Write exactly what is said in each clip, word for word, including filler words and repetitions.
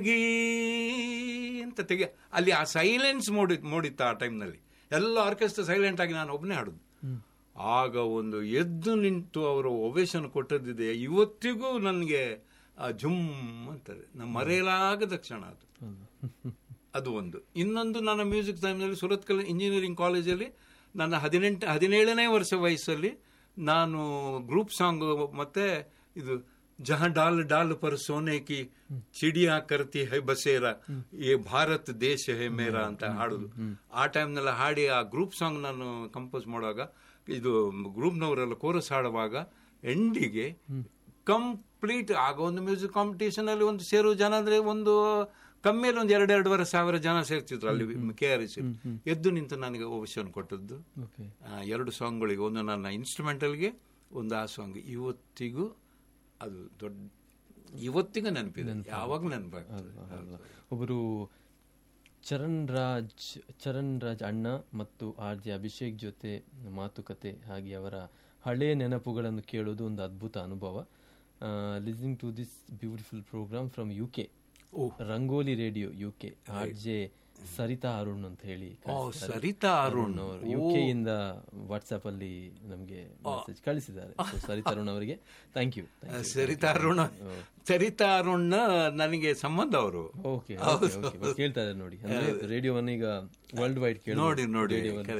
ಅಂತ ತೆಗೆ ಅಲ್ಲಿ ಆ ಸೈಲೆನ್ಸ್ ಮೂಡಿ ಮೂಡಿತ್ತು ಆ ಟೈಮ್ನಲ್ಲಿ. ಎಲ್ಲ ಆರ್ಕೆಸ್ಟ್ರಾ ಸೈಲೆಂಟ್ ಆಗಿ ನಾನು ಒಬ್ಬನೇ ಹಾಡುದು. ಆಗ ಒಂದು ಎದ್ದು ನಿಂತು ಅವರು ಒವೇಶನ್ ಕೊಟ್ಟದ್ದಿದೆ, ಇವತ್ತಿಗೂ ನನಗೆ ಜುಮ್ ಅಂತಾರೆ, ನಮ್ಮ ಮರೆಯಲಾಗದ ಕ್ಷಣ ಅದು. ಅದು ಒಂದು. ಇನ್ನೊಂದು, ನನ್ನ ಮ್ಯೂಸಿಕ್ ಟೈಮ್ನಲ್ಲಿ ಸುರತ್ ಕಲ್ ಇಂಜಿನಿಯರಿಂಗ್ ಕಾಲೇಜಲ್ಲಿ ನನ್ನ ಹದಿನೆಂಟು ಹದಿನೇಳನೇ ವರ್ಷ ವಯಸ್ಸಲ್ಲಿ ನಾನು ಗ್ರೂಪ್ ಸಾಂಗ್ ಮತ್ತೆ ಇದು ಜಹ ಡಾಲ್ ಡಾಲ್ ಪರ್ ಸೋನೆ ಕಿ ಚಿಡಿಯಾ ಕರ್ತಿ ಹೈ ಬಸೇರ ಏ ಭಾರತ್ ದೇಶ ಹೇ ಮೇರಾ ಅಂತ ಹಾಡುದು. ಆ ಟೈಮ್ನೆಲ್ಲ ಹಾಡಿ ಆ ಗ್ರೂಪ್ ಸಾಂಗ್ ನಾನು ಕಂಪೋಸ್ ಮಾಡುವಾಗ, ಇದು ಗ್ರೂಪ್ನವರೆಲ್ಲ ಕೋರಸ್ ಹಾಡುವಾಗ ಎಂಡಿಗೆ ಕಂಪ್ಲೀಟ್ ಆಗ ಒಂದು ಮ್ಯೂಸಿಕ್ ಕಾಂಪಿಟೇಷನ್ ಅಲ್ಲಿ ಒಂದು ಸೇರುವ ಜನ ಅಂದ್ರೆ ಒಂದು ಕಮ್ಮಿಯಲ್ಲಿ ಒಂದು ಎರಡು ಎರಡೂವರೆ ಸಾವಿರ ಜನ ಸೇರ್ತಿದ್ರು ಅಲ್ಲಿ ಕೆ ಆರ್ ಎಸ್. ಎದ್ದು ನಿಂತು ನನಗೆ ಓವಶನ್ ಕೊಟ್ಟದ್ದು ಎರಡು ಸಾಂಗ್ಗಳಿಗೆ, ಒಂದು ನನ್ನ ಇನ್ಸ್ಟ್ರೂಮೆಂಟಲ್ಗೆ, ಒಂದು ಆ ಸಾಂಗ್. ಇವತ್ತಿಗೂ ಅದು ದೊಡ್ಡ, ಇವತ್ತಿಗೂ ನೆನಪಿದೆ, ಯಾವಾಗ ನೆನಪಾಗ್ತದೆ. ಒಬ್ಬರು ಚರಣ್ ರಾಜ್ ಚರಣ್ ರಾಜ್ ಅಣ್ಣ ಮತ್ತು ಆರ್ ಜೆ ಅಭಿಷೇಕ್ ಜೊತೆ ಮಾತುಕತೆ ಹಾಗೆ ಅವರ ಹಳೆ ನೆನಪುಗಳನ್ನು ಕೇಳೋದು ಒಂದು ಅದ್ಭುತ ಅನುಭವ. Listening to this beautiful program from U K, rangoli radio U K. R J Sarita Arun ಅಂತ ಹೇಳಿ, ಸರಿತಾ ಅರುಣ್ ಅವರು ಯು ಕೆ ಇಂದ ವಾಟ್ಸ್ಆಪ್ ಅಲ್ಲಿ ನಮಗೆ ಮೆಸೇಜ್ ಕಳಿಸಿದ್ದಾರೆ. ಸರಿತಾ ಅರುಣ್ ಅವರಿಗೆ ಥ್ಯಾಂಕ್ ಯು. ಸರಿತಾ ಅರುಣ್ ಸರಿತಾ ಅರುಣ್ ನನಗೆ ಸಂಬಂಧ ಅವರು. ಓಕೆ, ಕೇಳ್ತಾ ಇದ್ದಾರೆ ನೋಡಿ, ಅಂದ್ರೆ ರೇಡಿಯೋವನ್ನು ಈಗ ವರ್ಲ್ಡ್ ವೈಡ್ ಕೇಳಿ ನೋಡಿ ನೋಡಿ.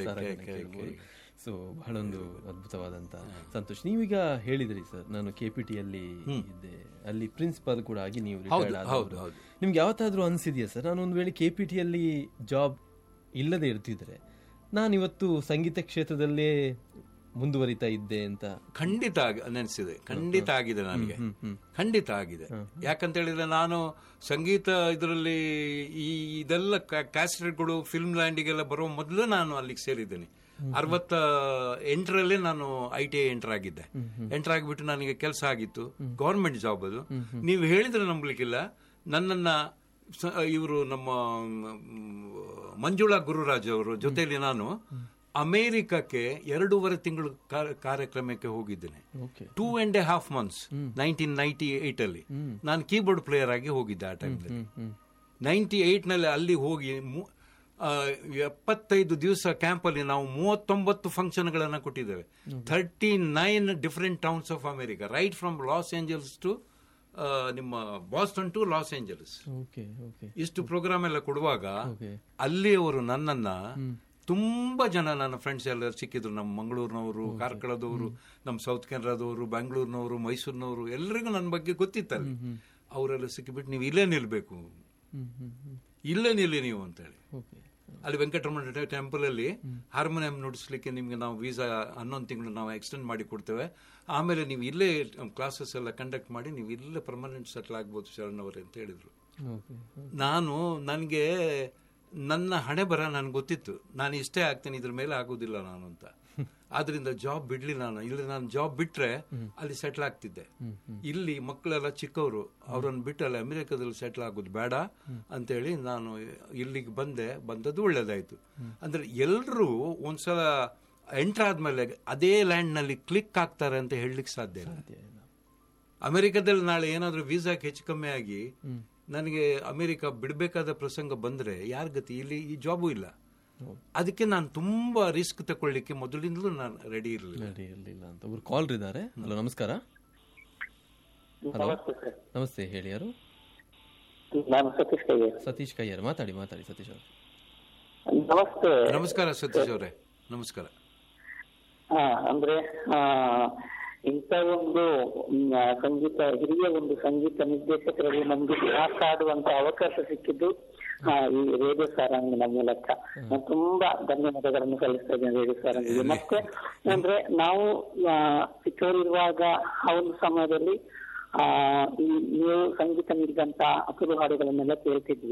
ಸೊ ಬಹಳೊಂದು ಅದ್ಭುತವಾದಂತ ಸಂತೋಷ. ನೀವೀಗ ಹೇಳಿದ್ರಿ ಸರ್, ನಾನು ಕೆ ಪಿ ಟಿ ಅಲ್ಲಿ ಇದ್ದೆ, ಅಲ್ಲಿ ಪ್ರಿನ್ಸಿಪಾಲ್ ಕೂಡ ಆಗಿ ನೀವು ರಿಟೈರ್ಡ್ ಆದವರು. ನಿಮ್ಗೆ ಯಾವತ್ತಾದ್ರೂ ಅನ್ಸಿದ್ಯಾ ಸರ್, ನಾನು ಒಂದು ವೇಳೆ ಕೆ ಪಿ ಟಿ ಅಲ್ಲಿ ಜಾಬ್ ಇಲ್ಲದೆ ಇರ್ತಿದ್ರೆ ನಾನು ಇವತ್ತು ಸಂಗೀತ ಕ್ಷೇತ್ರದಲ್ಲೇ ಮುಂದುವರಿತಾ ಇದ್ದೆ ಅಂತ? ಖಂಡಿತ ನೆನೆಸಿದೆ, ಖಂಡಿತ ಆಗಿದೆ ನನಗೆ, ಖಂಡಿತ ಆಗಿದೆ. ಯಾಕಂತ ಹೇಳಿದ್ರೆ ನಾನು ಸಂಗೀತ ಇದರಲ್ಲಿ ಈ ಇದೆಲ್ಲ ಕ್ಯಾಸೆಟ್ಗಳು ಫಿಲ್ಮ್ ಲ್ಯಾಂಡಿಗೆಲ್ಲ ಬರೋ ಮೊದಲು ನಾನು ಅಲ್ಲಿಗೆ ಸೇರಿದ್ದೇನೆ. ಅರವತ್ತ ಎಂಟರಲ್ಲೇ ನಾನು ಐ ಟಿ ಐ ಎಂಟರ್ ಆಗಿದ್ದೆ. ಎಂಟರ್ ಆಗಿಬಿಟ್ಟು ನನಗೆ ಕೆಲಸ ಆಗಿತ್ತು, ಗವರ್ಮೆಂಟ್ ಜಾಬ್ ಅದು. ನೀವು ಹೇಳಿದ್ರೆ ನಂಬಲಿಕ್ಕಿಲ್ಲ, ನನ್ನನ್ನ ಇವರು ನಮ್ಮ ಮಂಜುಳಾ ಗುರುರಾಜ್ ಅವರು ಜೊತೆಯಲ್ಲಿ ನಾನು ಅಮೇರಿಕಕ್ಕೆ ಎರಡೂವರೆ ತಿಂಗಳು ಕಾರ್ಯಕ್ರಮಕ್ಕೆ ಹೋಗಿದ್ದೇನೆ. Two and A half months nineteen ninety eight ಅಲ್ಲಿ ನಾನು ಕೀಬೋರ್ಡ್ ಪ್ಲೇಯರ್ ಆಗಿ ಹೋಗಿದ್ದೆ. ಆ ಟೈಮ್ನಲ್ಲಿ ನೈನ್ಟಿ ಏಟ್ ನಲ್ಲಿ ಅಲ್ಲಿ ಹೋಗಿ ಎಪ್ಪತ್ತೈದು ದಿವಸ ಕ್ಯಾಂಪ್ ಅಲ್ಲಿ ನಾವು ಮೂವತ್ತೊಂಬತ್ತು ಫಂಕ್ಷನ್ಗಳನ್ನು ಕೊಟ್ಟಿದ್ದೇವೆ. Thirty nine different towns of America, right from loss angels to ನಿಮ್ಮ ಬಾಸ್ಟನ್ ಟು ಲಾಸ್ ಏಂಜಲ್ಸ್. ಇಷ್ಟು ಪ್ರೋಗ್ರಾಮ್ ಎಲ್ಲ ಕೊಡುವಾಗ ಅಲ್ಲಿ ಅವರು ನನ್ನನ್ನ ತುಂಬಾ ಜನ ನನ್ನ ಫ್ರೆಂಡ್ಸ್ ಎಲ್ಲ ಸಿಕ್ಕಿದ್ರು. ನಮ್ಮ ಮಂಗಳೂರಿನವರು, ಕಾರ್ಕಳದವರು, ನಮ್ಮ ಸೌತ್ ಕೆನರಾದವರು, ಬ್ಯಾಂಗ್ಳೂರ್ನವರು, ಮೈಸೂರಿನವರು, ಎಲ್ಲರಿಗೂ ನನ್ನ ಬಗ್ಗೆ ಗೊತ್ತಿತ್ತಲ್ಲ. ಅವರೆಲ್ಲ ಸಿಕ್ಕಿಬಿಟ್ಟು ನೀವು ಇಲ್ಲೇ ನಿಲ್ಬೇಕು, ಇಲ್ಲೇ ನಿಲ್ಲಿ ನೀವು ಅಂತೇಳಿ. ಅಲ್ಲಿ ವೆಂಕಟರಮಣ ಟೆಂಪಲ್ ಅಲ್ಲಿ ಹಾರ್ಮೋನಿಯಂ ನುಡಿಸ್ಲಿಕ್ಕೆ ನಿಮ್ಗೆ ನಾವು ವೀಸಾ ಹನ್ನೊಂದು ತಿಂಗಳು ನಾವು ಎಕ್ಸ್ಟೆಂಡ್ ಮಾಡಿ ಕೊಡ್ತೇವೆ, ಆಮೇಲೆ ನೀವು ಇಲ್ಲೇ ಕ್ಲಾಸಸ್ ಎಲ್ಲ ಕಂಡಕ್ಟ್ ಮಾಡಿ ನೀವು ಇಲ್ಲೇ ಪರ್ಮನೆಂಟ್ ಸೆಟ್ಲ್ ಆಗ್ಬೋದು ಶರಣ್ ಅವರೇ ಅಂತ ಹೇಳಿದ್ರು. ನಾನು ನನಗೆ ನನ್ನ ಹಣೆ ಬರ ನನ್ಗೆ ಗೊತ್ತಿತ್ತು, ನಾನು ಇಷ್ಟೇ ಆಗ್ತೇನೆ, ಇದ್ರ ಮೇಲೆ ಆಗೋದಿಲ್ಲ ನಾನು ಅಂತ. ಆದ್ರಿಂದ ಜಾಬ್ ಬಿಡ್ಲಿಲ್ಲ ನಾನು. ಇಲ್ಲಿ ನಾನು ಜಾಬ್ ಬಿಟ್ರೆ ಅಲ್ಲಿ ಸೆಟ್ಲ್ ಆಗ್ತಿದ್ದೆ. ಇಲ್ಲಿ ಮಕ್ಕಳೆಲ್ಲ ಚಿಕ್ಕವರು, ಅವರನ್ನು ಬಿಟ್ಟು ಅಲ್ಲಿ ಅಮೆರಿಕದಲ್ಲಿ ಸೆಟ್ಲ್ ಆಗೋದು ಬೇಡ ಅಂತೇಳಿ ನಾನು ಇಲ್ಲಿಗೆ ಬಂದೆ. ಬಂದದ್ದು ಒಳ್ಳೇದಾಯ್ತು. ಅಂದ್ರೆ ಎಲ್ಲರೂ ಒಂದ್ಸಲ ಎಂಟರ್ ಆದ್ಮೇಲೆ ಅದೇ ಲ್ಯಾಂಡ್ ನಲ್ಲಿ ಕ್ಲಿಕ್ ಆಗ್ತಾರೆ ಅಂತ ಹೇಳಲಿಕ್ಕೆ ಸಾಧ್ಯ ಇಲ್ಲ. ಅಮೆರಿಕದಲ್ಲಿ ನಾಳೆ ಏನಾದ್ರೂ ವೀಸಾಕ್ಕೆ ಹೆಚ್ಚು ಕಮ್ಮಿ ಆಗಿ ನನಗೆ ಅಮೆರಿಕ ಬಿಡಬೇಕಾದ ಪ್ರಸಂಗ ಬಂದ್ರೆ ಯಾರ ಗತಿ? ಇಲ್ಲಿ ಈ ಜಾಬು ಇಲ್ಲ. ಅದಕ್ಕೆ ನಾನು ತುಂಬಾ ರಿಸ್ಕ್ ತಗೊಳ್ಳಿಕ್ಕೆ ಮೊದಲಿಂದಲೂ ನಾನು ರೆಡಿ ಇರಲಿಲ್ಲ ರೆಡಿ ಇರಲಿಲ್ಲ ಅಂತ. ಒಬ್ರು ಕಾಲ್ ಇದ್ದಾರೆ. ಹಲೋ, ನಮಸ್ಕಾರ. ಹಲೋ, ನಮಸ್ತೆ, ಹೇಳಿ, ಯಾರು? ನಾನು ಸತೀಶ್ ಕಯ್ಯರ್. ಸತೀಶ್ ಕಯ್ಯರ್, ಮಾತಾಡಿ ಮಾತಾಡಿ ಸತೀಶ್ ಅವರು. ನಮಸ್ತೆ. ನಮಸ್ಕಾರ ಸತೀಶ್ ಅವರೇ, ನಮಸ್ಕಾರ. ಹಾ, ಅಂದ್ರೆ ಇಂಥ ಒಂದು ಸಂಗೀತ ಹಿರಿಯ ಒಂದು ಸಂಗೀತ ನಿರ್ದೇಶಕರಲ್ಲಿ ನಮ್ಗೆ ಮಾತಾಡುವಂತ ಅವಕಾಶ ಸಿಕ್ಕಿದ್ದು ಈ ರೇಡಿಯೋ ಸಾರಂಗಿನ ಮೂಲಕ. ನಾನು ತುಂಬಾ ಧನ್ಯವಾದಗಳನ್ನು ಸಲ್ಲಿಸ್ತಾ ಇದ್ದೇನೆ ರೇಡಿಯೋ ಸಾರಂಗಿಗೆ. ಮತ್ತೆ ಅಂದ್ರೆ ನಾವು ಚಿಕ್ಕವರಿರುವಾಗ ಆ ಒಂದು ಸಮಯದಲ್ಲಿ ಆ ಈ ನೀವು ಸಂಗೀತ ನೀಡಿದಂತ ಅಸುರು ಹಾಡುಗಳನ್ನೆಲ್ಲ ಕೇಳ್ತಿದ್ವಿ.